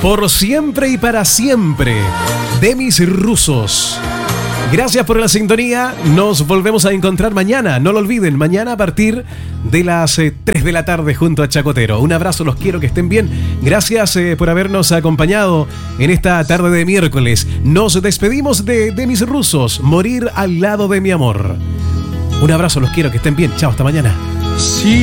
Por siempre y para siempre, Demis Rusos. Gracias por la sintonía. Nos volvemos a encontrar mañana. No lo olviden, mañana a partir de las 3 de la tarde junto a Chacotero. Un abrazo, los quiero, que estén bien. Gracias por habernos acompañado en esta tarde de miércoles. Nos despedimos de Demis Rusos, Morir al lado de mi amor. Un abrazo, los quiero, que estén bien. Chao, hasta mañana. Sí.